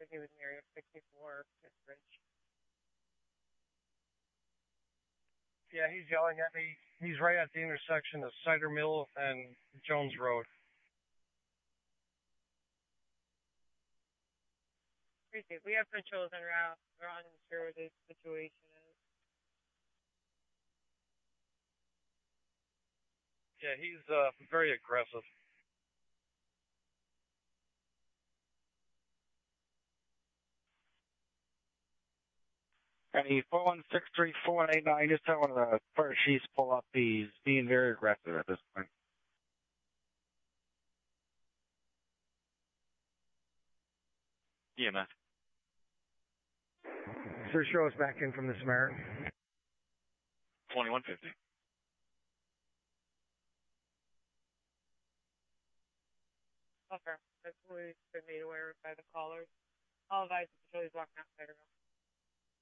he was in area 64, Ridge. Yeah, he's yelling at me. He's right at the intersection of Cider Mill and Jones Road. Appreciate it. We have patrols en route. We're unsure what the situation is. Yeah, he's very aggressive. Any 4163489, just tell one of the first chiefs pull up. He's being very aggressive at this point. EMS. Sir, show us back in from the Samaritan. 2150. Buffer. That's what we've been made aware of by the callers. All advised the patrol is walking outside around.